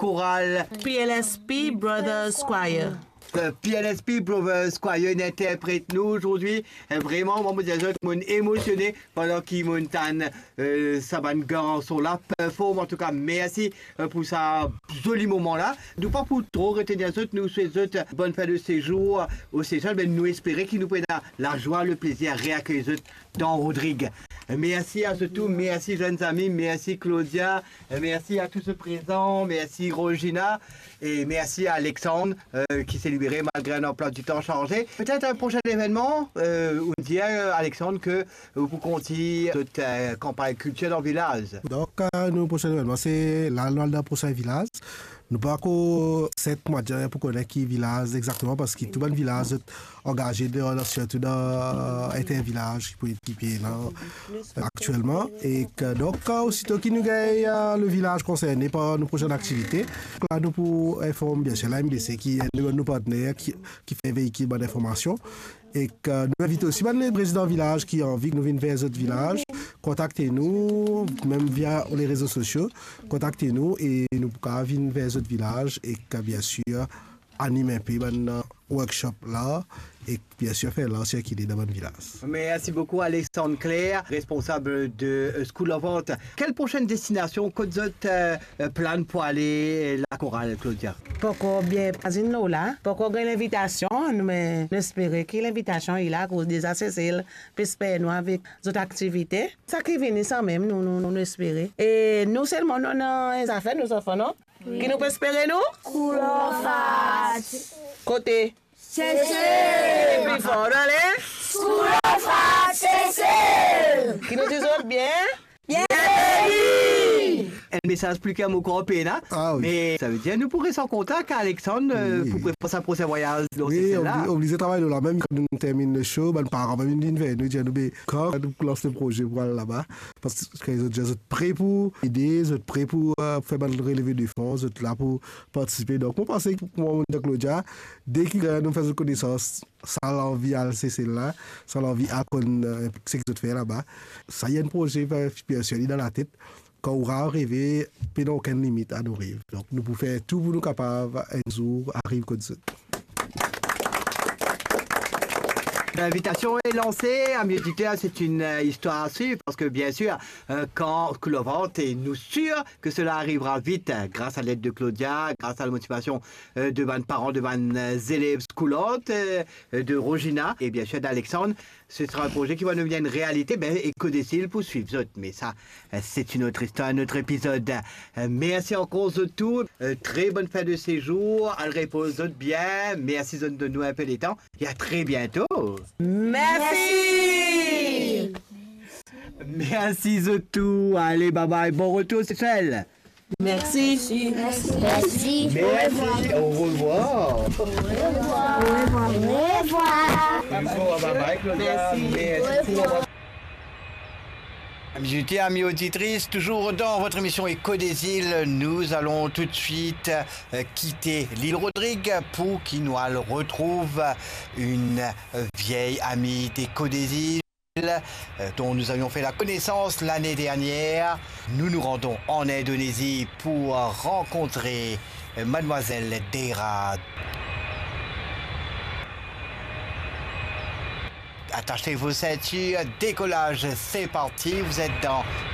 chorale PLSP Brothers Choir. PLSP Brothers Choir interprète nous aujourd'hui. Vraiment, moi, je suis émotionné pendant qu'ils m'ont ça va sont là, performe. En tout cas, merci pour ça joli moment-là. Nous pas pour trop retenir nous souhaitons bonne fin de séjour au Seychelles, mais nous espérons qu'ils nous prennent la joie, le plaisir à réaccueillir dans Rodrigue. Merci à tous, merci jeunes amis, merci Claudia, merci à tous ceux présents, merci Regina et merci à Alexandre qui s'est libéré malgré un emploi du temps changé. Peut-être un prochain événement, on dit Alexandre que vous continuez cette campagne culturelle dans le village. Donc, le prochain événement, c'est l'annuel d'un prochain village. Nous pas qu'au 7 mois pour connaître qui village exactement parce que tout le village est engagé surtout dans intervillage qui peut équiper actuellement et que donc aussitôt qu'il nous gagne le village concerné par nos prochaines activités là nous pour informer bien sûr la MDC qui est nos partenaires qui fait véhiculer bonne information et que nous invitons aussi les présidents village qui ont envie que nous venions vers d'autres villages. Contactez-nous, même via les réseaux sociaux, contactez-nous et nous pouvons venir vers d'autres villages et que bien sûr animer un peu un workshop là et bien sûr faire là qui est dans le village. Merci beaucoup Alexandre Claire, responsable de School of Art. Quelle prochaine destination que vous plan pour aller la chorale, Claudia? Pourquoi bien pas nous là? Pourquoi l'invitation? Nous espérons que l'invitation est là à cause des Cécile, puis nous avec d'autres activités. Ça qui vient ça même, nous espérons. Et nous seulement nous avons affaires, nous enfants, non? Oui. Qui nous peut espérer nous? School of Art. Côté. Cécile. Plus fort, allez. School of Art, Cécile. Qui nous disent bien? Bien. Un message plus qu'un mot européen, hein? Ah, oui. Mais ça veut dire nous pourrons en contact avec Alexandre pour préparer sa prochain voyage. Oui, on disait travailler là, même quand nous terminons le show, ben parents même nous viennent nous dire quand nous lançons le projet pour aller là-bas parce que les autres sont prêts pour aider, ils sont prêts pour faire le relevé de fonds, ils sont là pour participer. Donc on pense que pour moi Claudia, dès que nous faisons connaissance, ça l'envie à cesser là, ça l'envie à ce que tu fais là-bas, ça y a un projet spirituel dans la tête. Quand on aura arrivé, il n'y a aucune limite à nos rêves. Donc, nous pouvons faire tout pour nous capables un jour arriver comme ça. L'invitation est lancée, amis auditeurs, c'est une histoire à suivre parce que bien sûr, quand School of Art est nous sûr que cela arrivera vite grâce à l'aide de Claudia, grâce à la motivation de mes parents, de mes élèves School Art, de Regina et bien sûr d'Alexandre. Ce sera un projet qui va devenir une réalité et que décide pour suivre. Mais ça, c'est une autre histoire, un autre épisode. Merci encore de tout. Très bonne fin de séjour. Elle repose bien. Merci de nous un peu les temps. Et à très bientôt. Merci. Merci de tout. Allez, bye bye. Bon retour, Seychelles. Merci. Merci. Merci. Au revoir. Au revoir. Au revoir. Bye bye, Claudia. Merci. Amis auditeurs, amis auditrices, toujours dans votre émission Écho des îles, nous allons tout de suite quitter l'île Rodrigue pour qu'il nous retrouve une vieille amie d'Écho des îles dont nous avions fait la connaissance l'année dernière. Nous nous rendons en Indonésie pour rencontrer Mademoiselle Dera. Attachez vos ceintures, décollage, c'est parti, vous êtes dans